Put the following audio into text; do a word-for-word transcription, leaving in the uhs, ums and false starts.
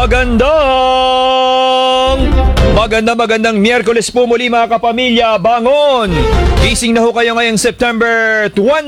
Magandang Magandang magandang Miyerkules po muli mga kapamilya. Bangon! Gising na ho kayo ngayong September